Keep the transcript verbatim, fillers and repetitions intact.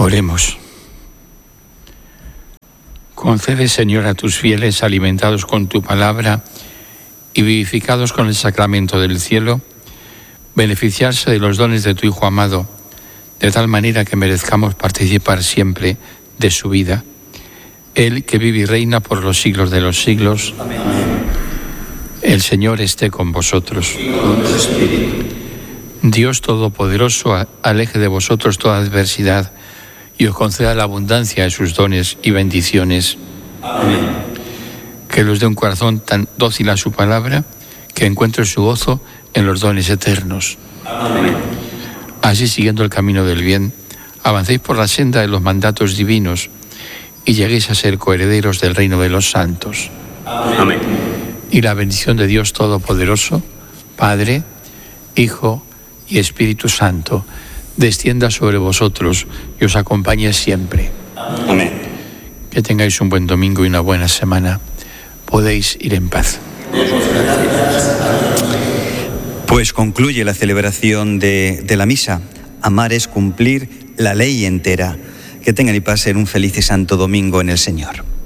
Oremos. Concede, Señor, a tus fieles, alimentados con tu palabra y vivificados con el sacramento del cielo, beneficiarse de los dones de tu Hijo amado, de tal manera que merezcamos participar siempre de su vida. Él que vive y reina por los siglos de los siglos. Amén. El Señor esté con vosotros. Y con tu espíritu. Dios Todopoderoso, aleje de vosotros toda adversidad y os conceda la abundancia de sus dones y bendiciones. Amén. Que los dé un corazón tan dócil a su palabra, que encuentre su gozo en los dones eternos. Amén. Así, siguiendo el camino del bien, avancéis por la senda de los mandatos divinos y lleguéis a ser coherederos del reino de los santos. Amén. Y la bendición de Dios Todopoderoso, Padre, Hijo y Espíritu Santo, descienda sobre vosotros y os acompañe siempre. Amén. Que tengáis un buen domingo y una buena semana. Podéis ir en paz. Pues concluye la celebración de, de la misa. Amar es cumplir la ley entera. Que tengan y pasen un feliz y santo domingo en el Señor.